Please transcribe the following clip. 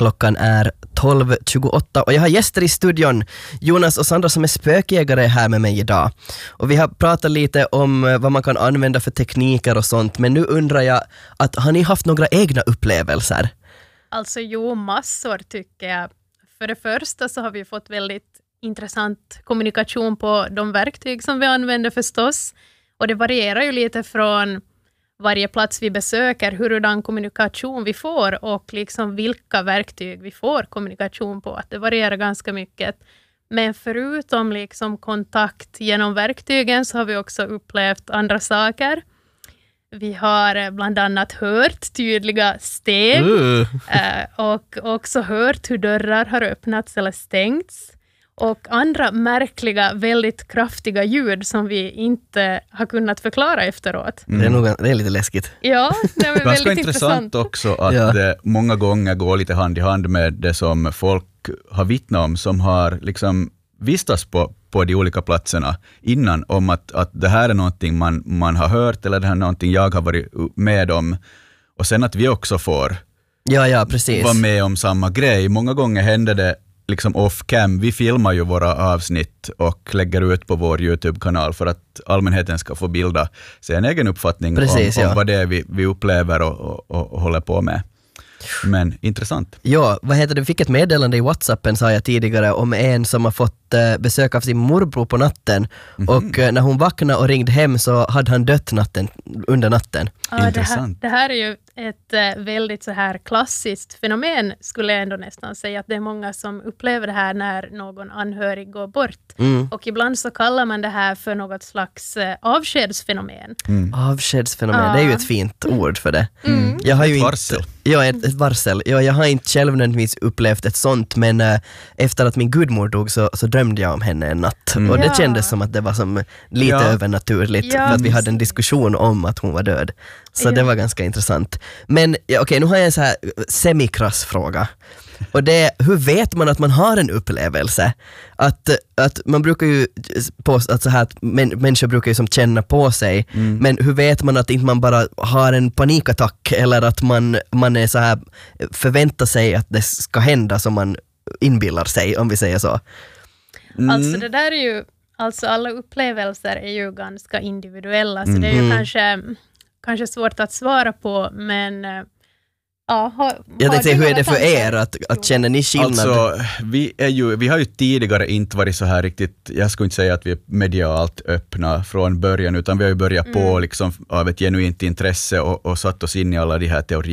Klockan är 12:28 och jag har gäster i studion. Jonas och Sandra som är spökjägare här med mig idag. Och vi har pratat lite om vad man kan använda för tekniker och sånt. Men nu undrar jag, har ni haft några egna upplevelser? Alltså massor tycker jag. För det första så har vi fått väldigt intressant kommunikation på de verktyg som vi använder förstås. Och det varierar ju lite från varje plats vi besöker, hurdan kommunikation vi får och liksom vilka verktyg vi får kommunikation på. Att det varierar ganska mycket. Men förutom liksom kontakt genom verktygen så har vi också upplevt andra saker. Vi har bland annat hört tydliga steg och också hört hur dörrar har öppnats eller stängts. Och andra märkliga, väldigt kraftiga ljud som vi inte har kunnat förklara efteråt. Det är lite läskigt. Ja, det är väldigt ganska intressant också att det många gånger går lite hand i hand med det som folk har vittnat om, som har liksom vistats på de olika platserna innan, om att det här är någonting man har hört eller det här är någonting jag har varit med om. Och sen att vi också får precis. vara med om samma grej. Många gånger händer det liksom off-cam. Vi filmar ju våra avsnitt och lägger ut på vår YouTube-kanal för att allmänheten ska få bilda sig en egen uppfattning om vad det är vi upplever och håller på med. Men intressant. Ja, vi fick ett meddelande i WhatsAppen, sa jag tidigare, om en som har fått besök av sin morbror på natten. Och när hon vaknade och ringde hem så hade han dött under natten. Ja, intressant. Det här är ju ett väldigt så här klassiskt fenomen, skulle jag ändå nästan säga, att det är många som upplever det här när någon anhörig går bort. Och ibland så kallar man det här för något slags avskedsfenomen. Avskedsfenomen, det är ju ett fint ord för det. Jag har ju ett varsel. Ett varsel. Jag har inte själv nödvändigtvis upplevt ett sånt, men efter att min gudmor dog så drömde jag om henne en natt. Och det kändes som att det var som lite övernaturligt, för att vi hade en diskussion om att hon var död. Så det var ganska intressant. Men okej, nu har jag en så här semikrass fråga. Och det är, hur vet man att man har en upplevelse? Att man brukar ju påstå att så här, att människor brukar ju som känna på sig. Men hur vet man att inte man bara har en panikattack, eller att man är så här, förväntar sig att det ska hända som man inbillar sig, om vi säger så? Alltså det där är ju, alltså alla upplevelser är ju ganska individuella, så det är ju kanske svårt att svara på, men jag tänkte säga, hur är det för er att känna ni skillnad? Alltså, vi har ju tidigare inte varit så här riktigt, jag skulle inte säga att vi är medialt öppna från början, utan vi har ju börjat på liksom av ett genuint intresse och satt oss in i alla de här teorierna